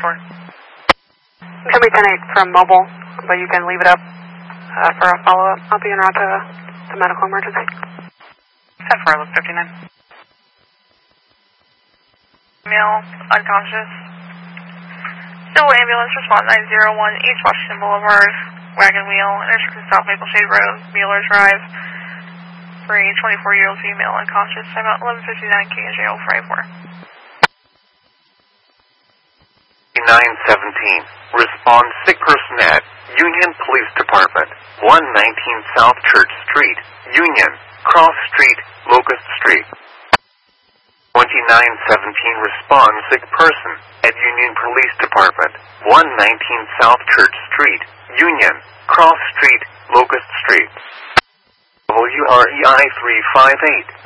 Can be 10-8 from mobile, but you can leave it up for a follow-up. I'll be en route to the medical emergency. 10-4, look 59. Male, unconscious. Civil ambulance, respond 901 East Washington Boulevard, wagon wheel, intersection South Maple Shade Road, Mueller's Drive, for a 24-year-old female unconscious. I'm at 1159 KJ 054. 917. Respond sick person at Union Police Department, 119 South Church Street, Union, Cross Street, Locust Street. 2917. Respond sick person at Union Police Department, 119 South Church Street, Union, Cross Street, Locust Street. WREI 358.